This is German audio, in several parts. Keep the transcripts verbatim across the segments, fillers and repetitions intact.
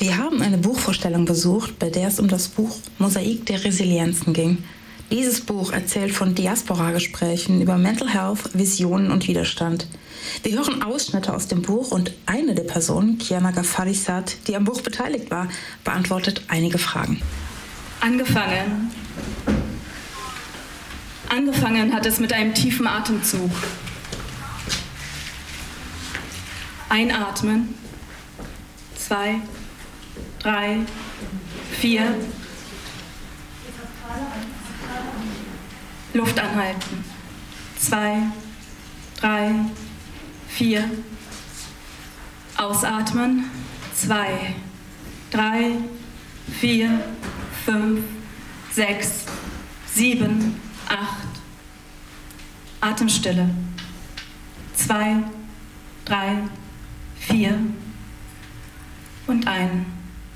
Wir haben eine Buchvorstellung besucht, bei der es um das Buch Mosaik der Resilienzen ging. Dieses Buch erzählt von Diaspora-Gesprächen über Mental Health, Visionen und Widerstand. Wir hören Ausschnitte aus dem Buch und eine der Personen, Kiana Ghaffari-Sad, die am Buch beteiligt war, beantwortet einige Fragen. Angefangen. Angefangen hat es mit einem tiefen Atemzug. Einatmen. Zwei, drei, vier. Luft anhalten. Zwei, drei, vier. Ausatmen. Zwei, drei, vier, fünf, sechs, sieben, acht. Atemstille. Zwei, drei, vier und ein.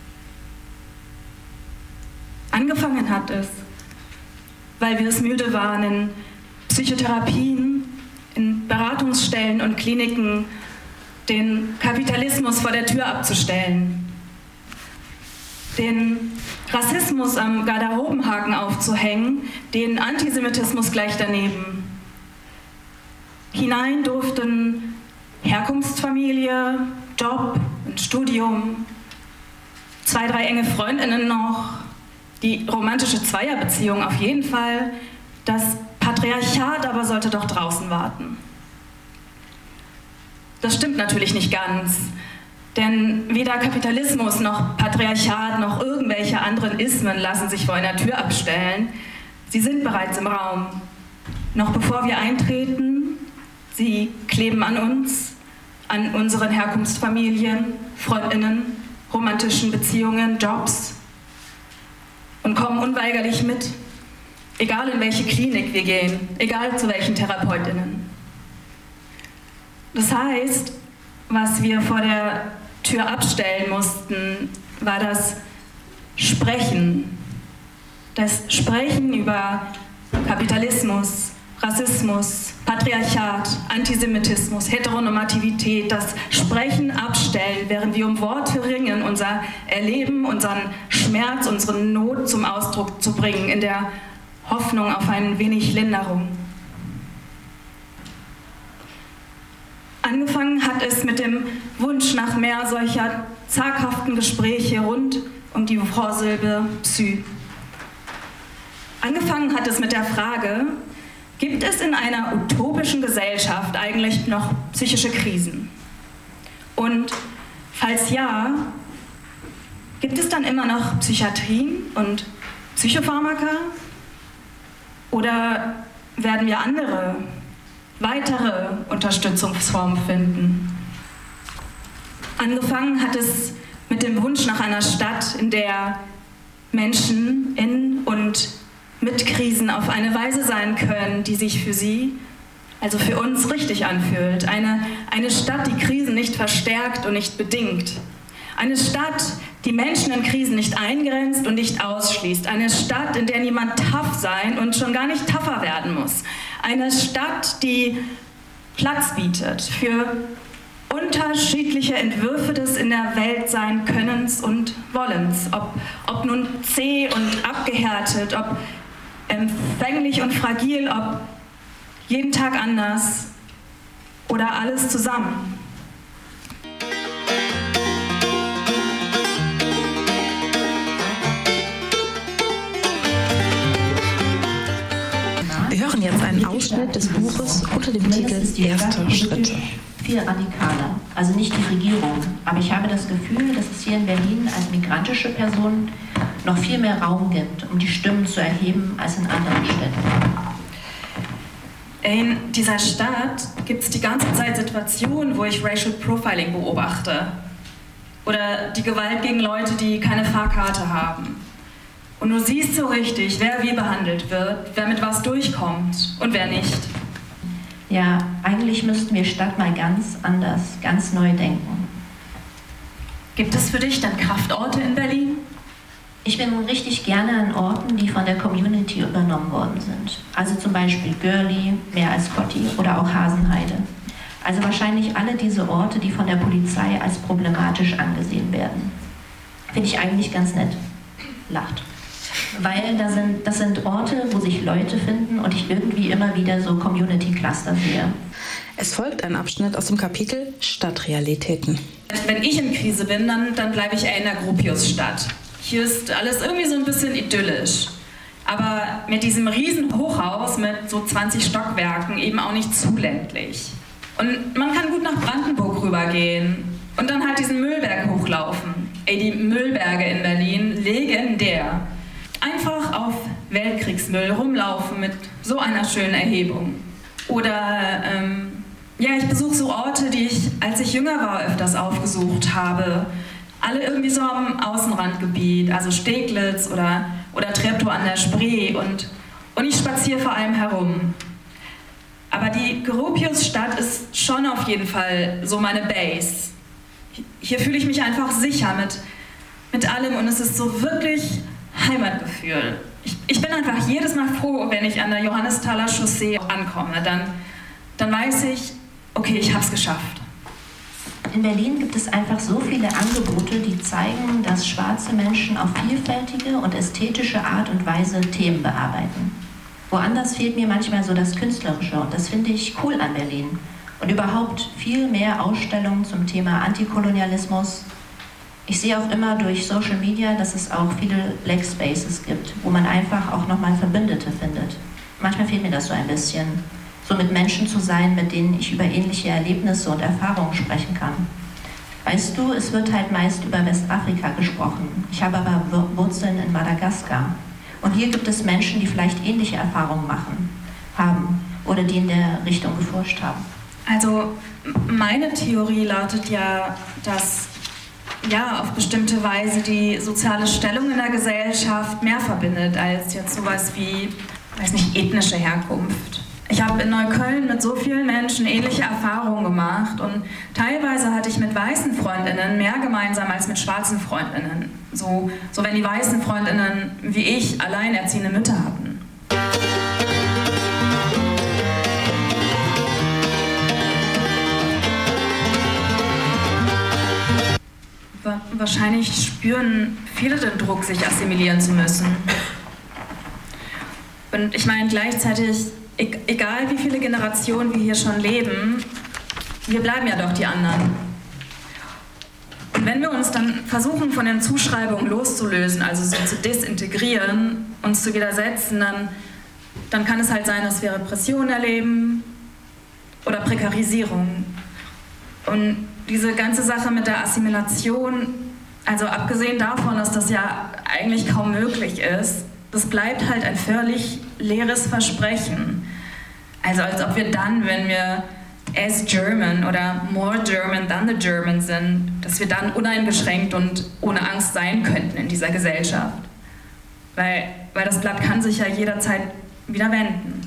Angefangen hat es, weil wir es müde waren, in Psychotherapien, in Beratungsstellen und Kliniken den Kapitalismus vor der Tür abzustellen, den Rassismus am Garderobenhaken aufzuhängen, den Antisemitismus gleich daneben. Hinein durften Herkunftsfamilie, Job und Studium, zwei, drei enge Freundinnen noch, die romantische Zweierbeziehung auf jeden Fall, das Patriarchat aber sollte doch draußen warten. Das stimmt natürlich nicht ganz, denn weder Kapitalismus noch Patriarchat noch irgendwelche anderen Ismen lassen sich vor einer Tür abstellen. Sie sind bereits im Raum. Noch bevor wir eintreten, sie kleben an uns, an unseren Herkunftsfamilien, Freundinnen, romantischen Beziehungen, Jobs und kommen unweigerlich mit, egal in welche Klinik wir gehen, egal zu welchen TherapeutInnen. Das heißt, was wir vor der Tür abstellen mussten, war das Sprechen. Das Sprechen über Kapitalismus, Rassismus, Patriarchat, Antisemitismus, Heteronormativität, das Sprechen abstellen, während wir um Worte ringen, unser Erleben, unseren Schmerz, unsere Not zum Ausdruck zu bringen, in der Hoffnung auf ein wenig Linderung. Angefangen hat es mit dem Wunsch nach mehr solcher zaghaften Gespräche rund um die Vorsilbe Psy. Angefangen hat es mit der Frage, gibt es in einer utopischen Gesellschaft eigentlich noch psychische Krisen? Und falls ja, gibt es dann immer noch Psychiatrien und Psychopharmaka? Oder werden wir andere, weitere Unterstützungsformen finden? Angefangen hat es mit dem Wunsch nach einer Stadt, in der Menschen in und mit Krisen auf eine Weise sein können, die sich für sie, also für uns, richtig anfühlt. Eine, eine Stadt, die Krisen nicht verstärkt und nicht bedingt. Eine Stadt, die Menschen in Krisen nicht eingrenzt und nicht ausschließt. Eine Stadt, in der niemand tough sein und schon gar nicht tougher werden muss. Eine Stadt, die Platz bietet für unterschiedliche Entwürfe des in der Welt sein Könnens und Wollens. Ob, ob nun zäh und abgehärtet, ob empfänglich und fragil, ob jeden Tag anders oder alles zusammen. Wir hören jetzt einen Ausschnitt des Buches unter dem Titel Erste Schritte. Viel radikaler, also nicht die Regierung, aber ich habe das Gefühl, dass es hier in Berlin als migrantische Person noch viel mehr Raum gibt, um die Stimmen zu erheben, als in anderen Städten. In dieser Stadt gibt es die ganze Zeit Situationen, wo ich Racial Profiling beobachte. Oder die Gewalt gegen Leute, die keine Fahrkarte haben. Und du siehst so richtig, wer wie behandelt wird, wer mit was durchkommt und wer nicht. Ja, eigentlich müssten wir Stadt mal ganz anders, ganz neu denken. Gibt es für dich dann Kraftorte in Berlin? Ich bin richtig gerne an Orten, die von der Community übernommen worden sind. Also zum Beispiel Görli, Mehr als Gotti oder auch Hasenheide. Also wahrscheinlich alle diese Orte, die von der Polizei als problematisch angesehen werden. Finde ich eigentlich ganz nett. Lacht. Weil da sind, das sind Orte, wo sich Leute finden und ich irgendwie immer wieder so Community-Cluster sehe. Es folgt ein Abschnitt aus dem Kapitel Stadtrealitäten. Wenn ich in Krise bin, dann, dann bleibe ich eher in der Gropiusstadt. Hier ist alles irgendwie so ein bisschen idyllisch. Aber mit diesem riesen Hochhaus mit so zwanzig Stockwerken eben auch nicht zu ländlich. Und man kann gut nach Brandenburg rübergehen und dann halt diesen Müllberg hochlaufen. Ey, die Müllberge in Berlin, legendär. Einfach auf Weltkriegsmüll rumlaufen mit so einer schönen Erhebung. Oder, ähm, ja, ich besuche so Orte, die ich, als ich jünger war, öfters aufgesucht habe. Alle irgendwie so am Außenrandgebiet, also Steglitz oder, oder Treptow an der Spree. Und, und ich spaziere vor allem herum. Aber die Gropiusstadt ist schon auf jeden Fall so meine Base. Hier fühle ich mich einfach sicher mit, mit allem und es ist so wirklich Heimatgefühl. Ich, ich bin einfach jedes Mal froh, wenn ich an der Johannesthaler Chaussee ankomme. Dann, dann weiß ich, okay, ich habe es geschafft. In Berlin gibt es einfach so viele Angebote, die zeigen, dass schwarze Menschen auf vielfältige und ästhetische Art und Weise Themen bearbeiten. Woanders fehlt mir manchmal so das Künstlerische und das finde ich cool an Berlin. Und überhaupt viel mehr Ausstellungen zum Thema Antikolonialismus. Ich sehe auch immer durch Social Media, dass es auch viele Black Spaces gibt, wo man einfach auch nochmal Verbündete findet. Manchmal fehlt mir das so ein bisschen, so mit Menschen zu sein, mit denen ich über ähnliche Erlebnisse und Erfahrungen sprechen kann. Weißt du, es wird halt meist über Westafrika gesprochen. Ich habe aber Wurzeln in Madagaskar. Und hier gibt es Menschen, die vielleicht ähnliche Erfahrungen machen, haben oder die in der Richtung geforscht haben. Also meine Theorie lautet ja, dass ja, auf bestimmte Weise die soziale Stellung in der Gesellschaft mehr verbindet als jetzt sowas wie, weiß nicht, ethnische Herkunft. Ich habe in Neukölln mit so vielen Menschen ähnliche Erfahrungen gemacht und teilweise hatte ich mit weißen Freundinnen mehr gemeinsam als mit schwarzen Freundinnen. So, so wenn die weißen Freundinnen wie ich alleinerziehende Mütter hatten. Wahrscheinlich spüren viele den Druck, sich assimilieren zu müssen. Und ich meine gleichzeitig, egal wie viele Generationen wir hier schon leben, wir bleiben ja doch die anderen. Und wenn wir uns dann versuchen, von den Zuschreibungen loszulösen, also so zu desintegrieren, uns zu widersetzen, dann, dann kann es halt sein, dass wir Repression erleben oder Prekarisierung. Und diese ganze Sache mit der Assimilation, also abgesehen davon, dass das ja eigentlich kaum möglich ist, das bleibt halt ein völlig leeres Versprechen. Also als ob wir dann, wenn wir as German oder more German than the German sind, dass wir dann uneingeschränkt und ohne Angst sein könnten in dieser Gesellschaft. Weil, weil das Blatt kann sich ja jederzeit wieder wenden.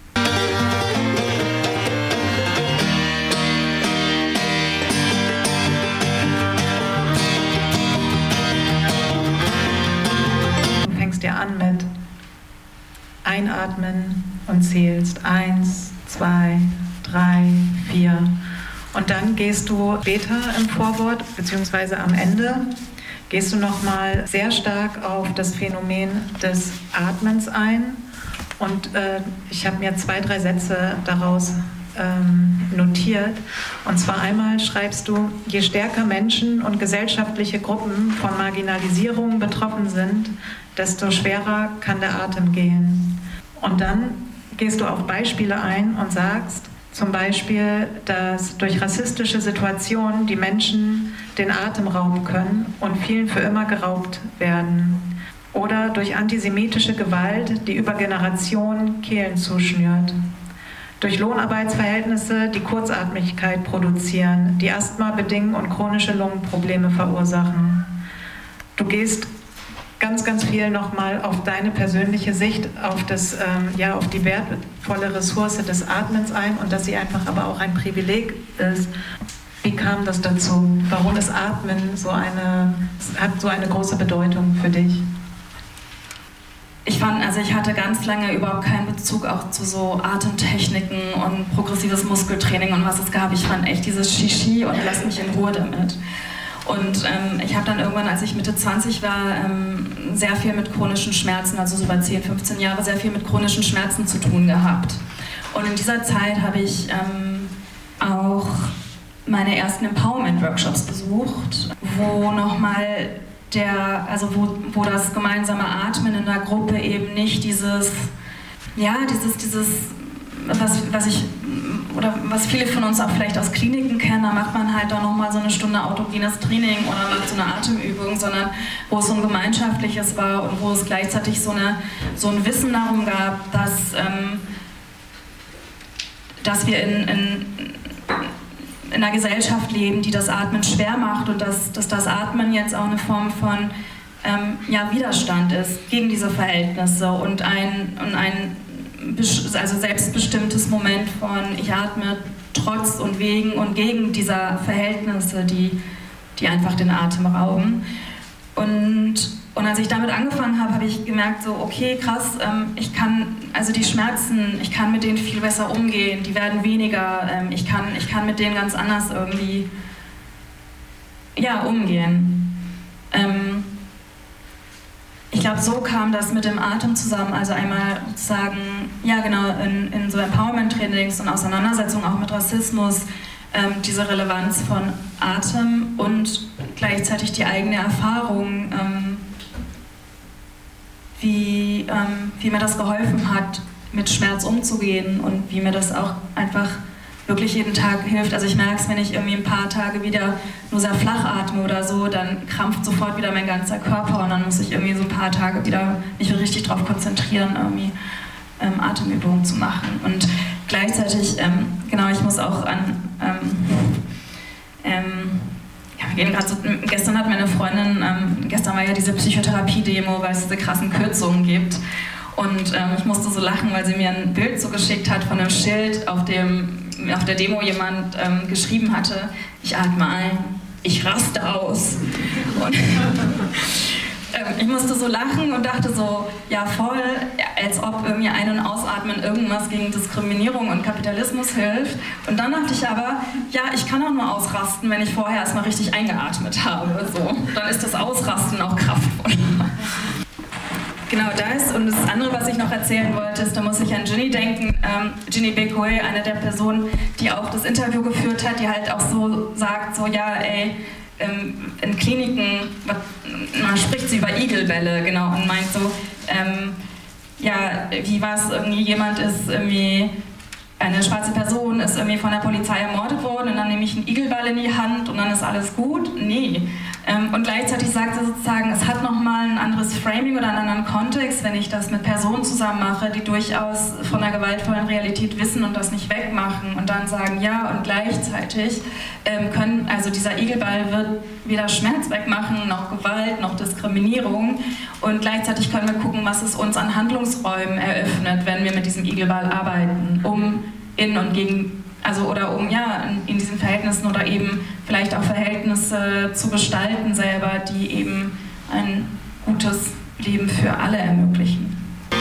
Dir an mit Einatmen und zählst eins, zwei, drei, vier und dann gehst du später im Vorwort beziehungsweise am Ende gehst du nochmal sehr stark auf das Phänomen des Atmens ein und äh, ich habe mir zwei, drei Sätze daraus ähm, notiert und zwar einmal schreibst du, je stärker Menschen und gesellschaftliche Gruppen von Marginalisierung betroffen sind, desto schwerer kann der Atem gehen. Und dann gehst du auf Beispiele ein und sagst zum Beispiel, dass durch rassistische Situationen die Menschen den Atem rauben können und vielen für immer geraubt werden. Oder durch antisemitische Gewalt, die über Generationen Kehlen zuschnürt. Durch Lohnarbeitsverhältnisse, die Kurzatmigkeit produzieren, die Asthma bedingen und chronische Lungenprobleme verursachen. Du gehst ganz, ganz viel nochmal auf deine persönliche Sicht, auf, das, ähm, ja, auf die wertvolle Ressource des Atmens ein und dass sie einfach aber auch ein Privileg ist. Wie kam das dazu? Warum ist Atmen so eine, hat so eine große Bedeutung für dich? Ich fand, also ich hatte ganz lange überhaupt keinen Bezug auch zu so Atemtechniken und progressives Muskeltraining und was es gab. Ich fand echt dieses Shishi und lass mich in Ruhe damit. Und ähm, ich habe dann irgendwann, als ich Mitte zwanzig war, ähm, sehr viel mit chronischen Schmerzen, also so über zehn, fünfzehn Jahre, sehr viel mit chronischen Schmerzen zu tun gehabt. Und in dieser Zeit habe ich ähm, auch meine ersten Empowerment-Workshops besucht, wo nochmal der, also wo, wo das gemeinsame Atmen in der Gruppe eben nicht dieses, ja, dieses, dieses, was, was ich, oder was viele von uns auch vielleicht aus Kliniken kennen, da macht man halt dann nochmal so eine Stunde autogenes Training oder macht so eine Atemübung, sondern wo es so ein gemeinschaftliches war und wo es gleichzeitig so, eine, so ein Wissen darum gab, dass, ähm, dass wir in, in in einer Gesellschaft leben, die das Atmen schwer macht und dass, dass das Atmen jetzt auch eine Form von ähm, ja, Widerstand ist gegen diese Verhältnisse und ein, und ein also selbstbestimmtes Moment von ich atme trotz und wegen und gegen dieser Verhältnisse, die, die einfach den Atem rauben. Und, und als ich damit angefangen habe, habe ich gemerkt, so okay, krass, ähm, ich kann, also die Schmerzen, ich kann mit denen viel besser umgehen, die werden weniger, ähm, ich, kann, ich kann mit denen ganz anders irgendwie, ja, umgehen. Ähm, ich glaube, so kam das mit dem Atem zusammen, also einmal sozusagen, ja genau, in, in so Empowerment-Trainings und Auseinandersetzungen auch mit Rassismus, ähm, diese Relevanz von Atem und gleichzeitig die eigene Erfahrung, ähm, wie, ähm, wie mir das geholfen hat, mit Schmerz umzugehen und wie mir das auch einfach wirklich jeden Tag hilft. Also ich merke es, wenn ich irgendwie ein paar Tage wieder nur sehr flach atme oder so, dann krampft sofort wieder mein ganzer Körper und dann muss ich irgendwie so ein paar Tage wieder mich richtig darauf konzentrieren, irgendwie ähm, Atemübungen zu machen. Und gleichzeitig, ähm, genau, ich muss auch an, ähm, ähm, ja, wir gehen gerade so, gestern hat meine Freundin, ähm, gestern war ja diese Psychotherapie-Demo, weil es diese krassen Kürzungen gibt. Und ähm, ich musste so lachen, weil sie mir ein Bild so geschickt hat von einem Schild, auf dem auf der Demo jemand ähm, geschrieben hatte, ich atme ein, ich raste aus. Und ähm, ich musste so lachen und dachte so, ja voll, als ob irgendwie Ein- und Ausatmen irgendwas gegen Diskriminierung und Kapitalismus hilft. Und dann dachte ich aber, ja, ich kann auch nur ausrasten, wenn ich vorher erstmal richtig eingeatmet habe. So. Dann ist das Ausrasten auch kraftvoll. Genau das. Und das andere, was ich noch erzählen wollte, ist, da muss ich an Ginny denken. Ähm, Ginny Bekoe, eine der Personen, die auch das Interview geführt hat, die halt auch so sagt, so ja, ey, ähm, in Kliniken, man spricht sie über Igelbälle, genau, und meint so, ähm, ja, wie was irgendwie jemand ist irgendwie, eine schwarze Person ist irgendwie von der Polizei ermordet worden und dann nehme ich einen Igelball in die Hand und dann ist alles gut? Nee. Ähm, und gleichzeitig sagt sie sozusagen, es hat nochmal ein anderes Framing oder einen anderen Kontext, wenn ich das mit Personen zusammen mache, die durchaus von der gewaltvollen Realität wissen und das nicht wegmachen und dann sagen, ja, und gleichzeitig ähm, können, also dieser Igelball wird weder Schmerz wegmachen, noch Gewalt, noch Diskriminierung und gleichzeitig können wir gucken, was es uns an Handlungsräumen eröffnet, wenn wir mit diesem Igelball arbeiten, um in und gegen, also oder um ja in, in diesen Verhältnissen oder eben vielleicht auch Verhältnisse zu gestalten selber, die eben ein gutes Leben für alle ermöglichen.